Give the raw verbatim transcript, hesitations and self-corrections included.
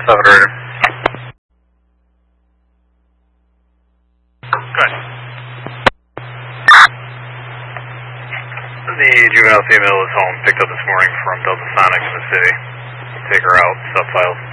seven Raider. Good. The juvenile female was home, picked up this morning from Delta Sonic in the city. Take her out, sub-files.